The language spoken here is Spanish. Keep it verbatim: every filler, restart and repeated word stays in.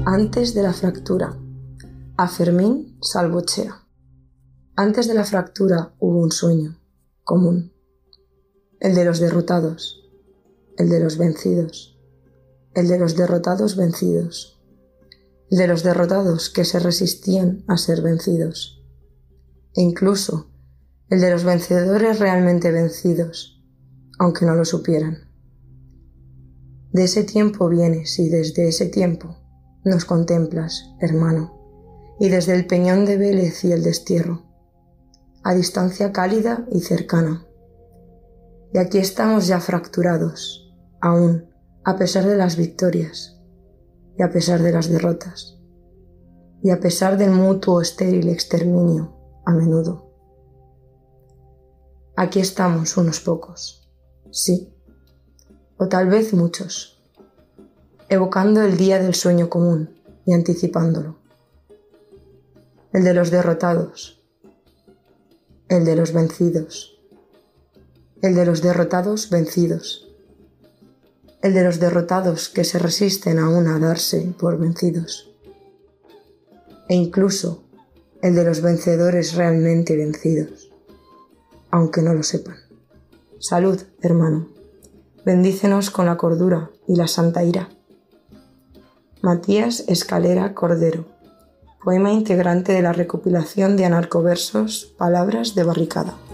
Antes de la fractura. A Fermín Salvochea. Antes de la fractura hubo un sueño común, el de los derrotados, el de los vencidos, el de los derrotados vencidos, el de los derrotados que se resistían a ser vencidos, e incluso el de los vencedores realmente vencidos, aunque no lo supieran. De ese tiempo vienes y desde ese tiempo nos contemplas, hermano, y desde el peñón de Vélez y el destierro, a distancia cálida y cercana. Y aquí estamos ya fracturados, aún, a pesar de las victorias, y a pesar de las derrotas, y a pesar del mutuo estéril exterminio, a menudo. Aquí estamos unos pocos, sí, o tal vez muchos, evocando el día del sueño común y anticipándolo. El de los derrotados, el de los vencidos, el de los derrotados vencidos, el de los derrotados que se resisten aún a darse por vencidos, e incluso el de los vencedores realmente vencidos, aunque no lo sepan. Salud, hermano. Bendícenos con la cordura y la santa ira. Matías Escalera Cordero. Poema integrante de la recopilación de anarcoversos Palabras de Barricada.